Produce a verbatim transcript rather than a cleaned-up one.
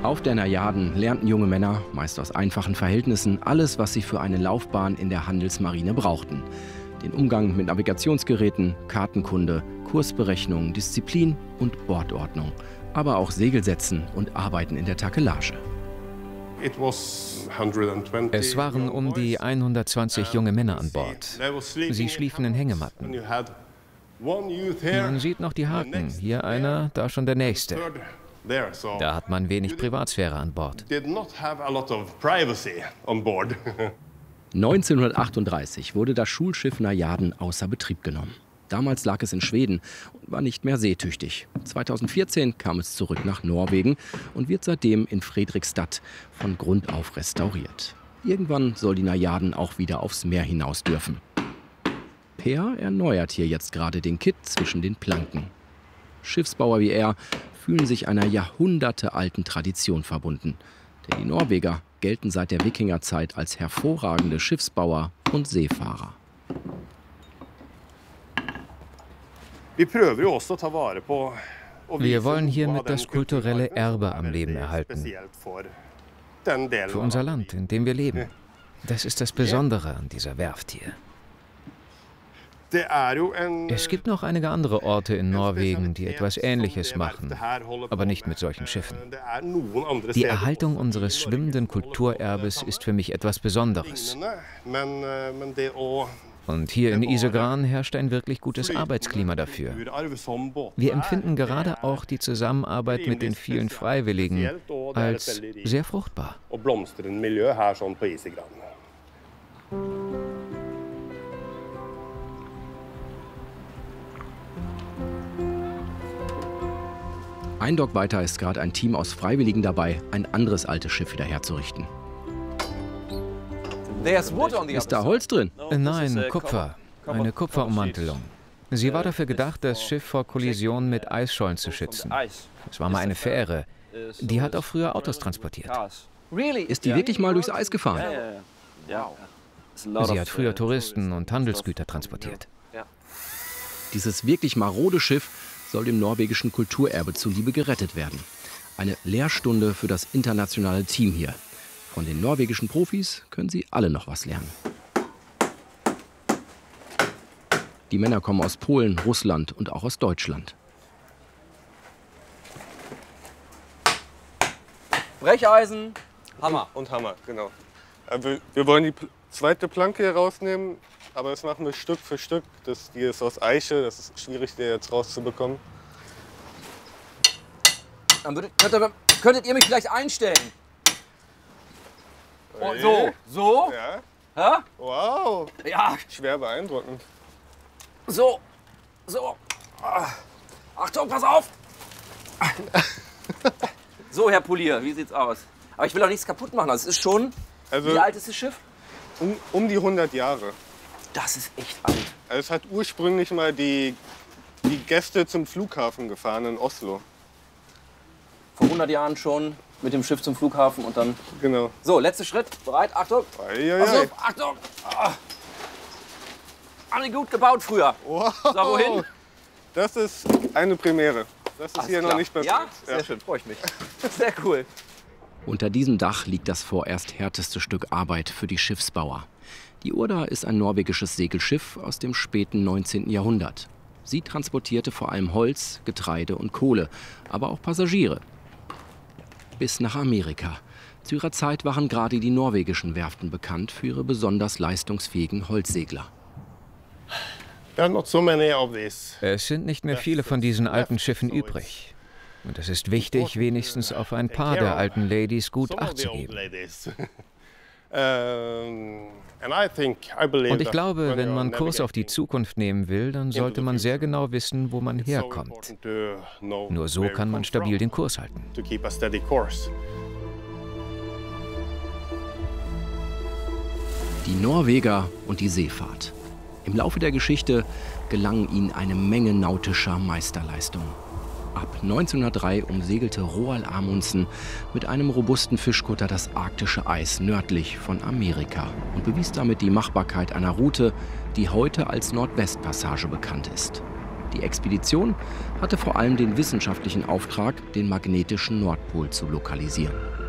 Auf der Najaden lernten junge Männer, meist aus einfachen Verhältnissen, alles, was sie für eine Laufbahn in der Handelsmarine brauchten. Den Umgang mit Navigationsgeräten, Kartenkunde, Kursberechnung, Disziplin und Bordordnung. Aber auch Segelsetzen und Arbeiten in der Takelage. Es waren um die hundertzwanzig junge Männer an Bord. Sie schliefen in Hängematten. Man sieht noch die Haken. Hier einer, da schon der nächste. Da hat man wenig Privatsphäre an Bord. neunzehnhundertachtunddreißig wurde das Schulschiff Najaden außer Betrieb genommen. Damals lag es in Schweden und war nicht mehr seetüchtig. zweitausendvierzehn kam es zurück nach Norwegen und wird seitdem in Fredrikstad von Grund auf restauriert. Irgendwann soll die Najaden auch wieder aufs Meer hinaus dürfen. Per erneuert hier jetzt gerade den Kitt zwischen den Planken. Schiffsbauer wie er fühlen sich einer jahrhundertealten Tradition verbunden. Denn die Norweger gelten seit der Wikingerzeit als hervorragende Schiffsbauer und Seefahrer. Wir wollen hiermit das kulturelle Erbe am Leben erhalten. Für unser Land, in dem wir leben. Das ist das Besondere an dieser Werft hier. Es gibt noch einige andere Orte in Norwegen, die etwas Ähnliches machen, aber nicht mit solchen Schiffen. Die Erhaltung unseres schwimmenden Kulturerbes ist für mich etwas Besonderes. Und hier in Isegran herrscht ein wirklich gutes Arbeitsklima dafür. Wir empfinden gerade auch die Zusammenarbeit mit den vielen Freiwilligen als sehr fruchtbar. Ein Dock weiter ist gerade ein Team aus Freiwilligen dabei, ein anderes altes Schiff wieder herzurichten. Ist da Holz drin? Nein, Kupfer. Eine Kupferummantelung. Sie war dafür gedacht, das Schiff vor Kollisionen mit Eisschollen zu schützen. Es war mal eine Fähre. Die hat auch früher Autos transportiert. Ist die wirklich mal durchs Eis gefahren? Sie hat früher Touristen und Handelsgüter transportiert. Dieses wirklich marode Schiff soll dem norwegischen Kulturerbe zuliebe gerettet werden. Eine Lehrstunde für das internationale Team hier. Von den norwegischen Profis können sie alle noch was lernen. Die Männer kommen aus Polen, Russland und auch aus Deutschland. Brecheisen, Hammer. Und Hammer, genau. Wir, wir wollen die zweite Planke hier rausnehmen, aber das machen wir Stück für Stück. Das, die ist aus Eiche, das ist schwierig, die jetzt rauszubekommen. Dann würdet, könntet, könntet ihr mich vielleicht einstellen? Oh, so, so. Ja. Ja? Wow. Ja. Schwer beeindruckend. So, so. Achtung, pass auf. So, Herr Polier, wie sieht's aus? Aber ich will auch nichts kaputt machen. Das ist schon. Also, wie alt ist das Schiff? Um, um die hundert Jahre. Das ist echt alt. Also es hat ursprünglich mal die, die Gäste zum Flughafen gefahren in Oslo. Vor hundert Jahren schon mit dem Schiff zum Flughafen und dann. Genau. So, letzter Schritt. Bereit? Achtung. Eieiei. Achtung. Achtung. Ah. Haben die gut gebaut früher. Wow. So, wohin? Das ist eine Premiere. Das ist Alles hier klar. noch nicht passiert. Ja? Sehr ja. schön, freue ich mich. Sehr cool. Unter diesem Dach liegt das vorerst härteste Stück Arbeit für die Schiffsbauer. Die Urda ist ein norwegisches Segelschiff aus dem späten neunzehnten Jahrhundert. Sie transportierte vor allem Holz, Getreide und Kohle, aber auch Passagiere. Bis nach Amerika. Zu ihrer Zeit waren gerade die norwegischen Werften bekannt für ihre besonders leistungsfähigen Holzsegler. Es sind nicht mehr viele von diesen alten Schiffen übrig. Und es ist wichtig, wenigstens auf ein paar der alten Ladies gut Acht zu geben. Und ich glaube, wenn man Kurs auf die Zukunft nehmen will, dann sollte man sehr genau wissen, wo man herkommt. Nur so kann man stabil den Kurs halten. Die Norweger und die Seefahrt. Im Laufe der Geschichte gelangen ihnen eine Menge nautischer Meisterleistungen. Ab neunzehnhundertdrei umsegelte Roald Amundsen mit einem robusten Fischkutter das arktische Eis nördlich von Amerika und bewies damit die Machbarkeit einer Route, die heute als Nordwestpassage bekannt ist. Die Expedition hatte vor allem den wissenschaftlichen Auftrag, den magnetischen Nordpol zu lokalisieren.